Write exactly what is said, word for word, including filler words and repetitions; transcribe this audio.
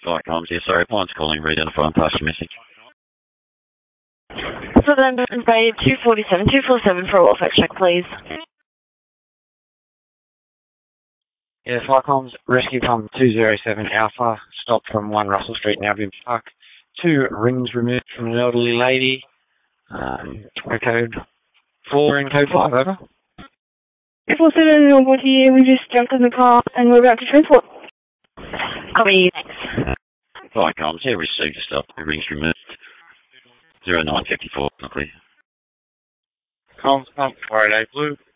Flight comms, yeah, sorry, Pine's calling, re-identify and pass your message. So then, Bay two forty-seven, two forty-seven for a welfare check, please. Yeah, Flight comms, rescue com two zero seven Alpha, stop from one Russell Street in Albion Park. Two rings removed from an elderly lady. Um, code four and code five, over. If we're sitting in over here, we just jumped in the car and we're about to transport. Copy, thanks. Flight comms, yeah, received your stuff. The rings removed. zero nine fifty-four, not clear. Comms, pump, four eight eight blue.